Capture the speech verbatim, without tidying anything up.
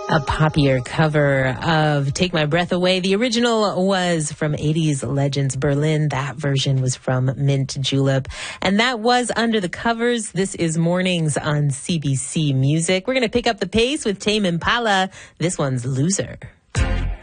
A poppier cover of Take My Breath Away. The original was from eighties Legends Berlin. That version was from Mint Julep. And that was Under the Covers. This is Mornings on C B C Music. We're going to pick up the pace with Tame Impala. This one's Loser.